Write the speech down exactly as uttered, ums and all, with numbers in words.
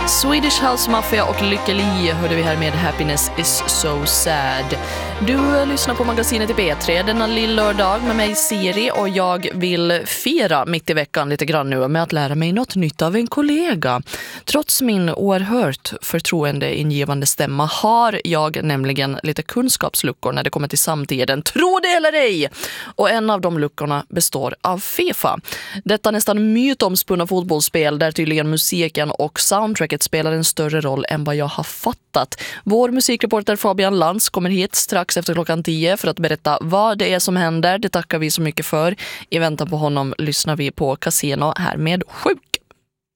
Swedish House Mafia och Lykke Li hörde vi här med Happiness is so sad. Du lyssnar på magasinet i B tre denna lilla lördag med mig Siri, och jag vill fira mitt i veckan lite grann nu med att lära mig något nytt av en kollega. Trots min oerhört förtroendeingivande stämma har jag nämligen lite kunskapsluckor när det kommer till samtiden. Tro det eller ej! Och en av de luckorna består av FIFA. Detta nästan mytomspunna fotbollsspel där tydligen musiken och soundtracket spelar en större roll än vad jag har fattat. Vår musikreporter Fabian Lantz kommer hit strax efter klockan tio för att berätta vad det är som händer. Det tackar vi så mycket för. I väntan på honom lyssnar vi på Casino här med Sjuk.